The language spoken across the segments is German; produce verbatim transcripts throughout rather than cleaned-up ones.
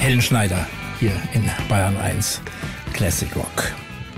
Helene Schneider hier in Bayern eins Classic Rock.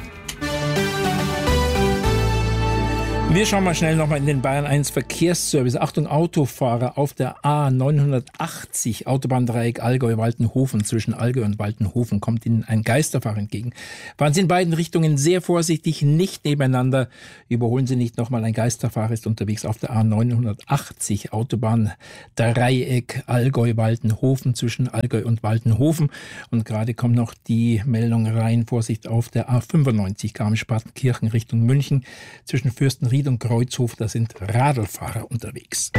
Wir schauen mal schnell nochmal in den Bayern eins Verkehrsservice. Achtung, Autofahrer auf der A neunhundertachtzig, Autobahndreieck Allgäu-Waltenhofen. Zwischen Allgäu und Waltenhofen kommt Ihnen ein Geisterfahrer entgegen. Fahren Sie in beiden Richtungen sehr vorsichtig, nicht nebeneinander. Überholen Sie nicht nochmal, ein Geisterfahrer ist unterwegs auf der A neunhundertachtzig, Autobahndreieck Allgäu-Waltenhofen. Zwischen Allgäu und Waltenhofen. Und gerade kommt noch die Meldung rein, Vorsicht auf der A fünfundneunzig, Garmisch-Partenkirchen Richtung München. Zwischen Fürstenried und Kreuzhof, da sind Radlfahrer unterwegs.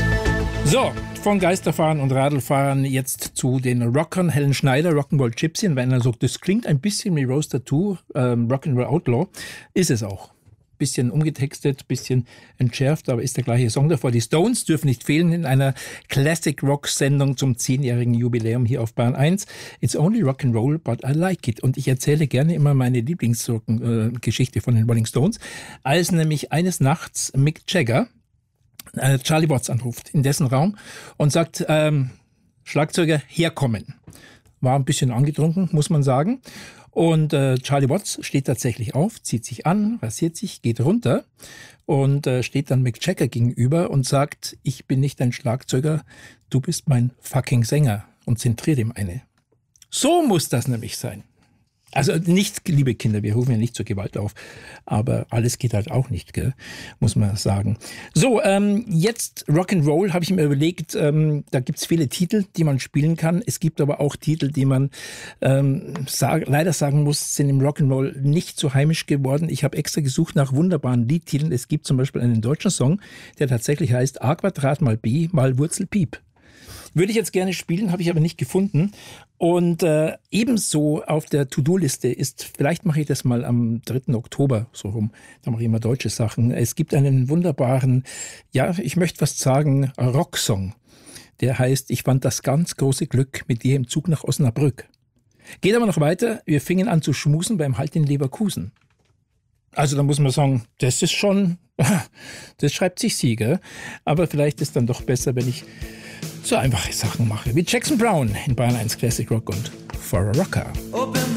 So, von Geisterfahrern und Radlfahrern jetzt zu den Rockern. Helene Schneider, Rock'n'Roll Gypsy. Und wenn er sagt, das klingt ein bisschen wie Rose Tattoo, ähm, Rock'n'Roll Outlaw, ist es auch. Bisschen umgetextet, bisschen entschärft, aber ist der gleiche Song davor. Die Stones dürfen nicht fehlen in einer Classic-Rock-Sendung zum zehnjährigen Jubiläum hier auf Bayern eins. It's only Rock'n'Roll, but I like it. Und ich erzähle gerne immer meine Lieblingsgeschichte von den Rolling Stones, als nämlich eines Nachts Mick Jagger äh, Charlie Watts anruft in dessen Raum und sagt, ähm, Schlagzeuger, herkommen. War ein bisschen angetrunken, muss man sagen. Und äh, Charlie Watts steht tatsächlich auf, zieht sich an, rasiert sich, geht runter und äh, steht dann Mick Jagger gegenüber und sagt, ich bin nicht dein Schlagzeuger, du bist mein fucking Sänger, und zentriert ihm eine. So muss das nämlich sein. Also nicht, liebe Kinder, wir rufen ja nicht zur Gewalt auf, aber alles geht halt auch nicht, gell? Muss man sagen. So, ähm, jetzt Rock'n'Roll habe ich mir überlegt, ähm, da gibt's viele Titel, die man spielen kann. Es gibt aber auch Titel, die man ähm, sag, leider sagen muss, sind im Rock'n'Roll nicht so heimisch geworden. Ich habe extra gesucht nach wunderbaren Liedtiteln. Es gibt zum Beispiel einen deutschen Song, der tatsächlich heißt A Quadrat mal B mal Wurzel Piep. Würde ich jetzt gerne spielen, habe ich aber nicht gefunden. Und äh, ebenso auf der To-Do-Liste ist, vielleicht mache ich das mal am dritten Oktober so rum, da mache ich immer deutsche Sachen. Es gibt einen wunderbaren, ja, ich möchte fast sagen, Rocksong. Der heißt, ich fand das ganz große Glück mit dir im Zug nach Osnabrück. Geht aber noch weiter, wir fingen an zu schmusen beim Halt in Leverkusen. Also da muss man sagen, das ist schon, das schreibt sich Sieger. Aber vielleicht ist dann doch besser, wenn ich so einfache Sachen mache, wie Jackson Brown in Bayern eins Classic Rock und For a Rocker. Open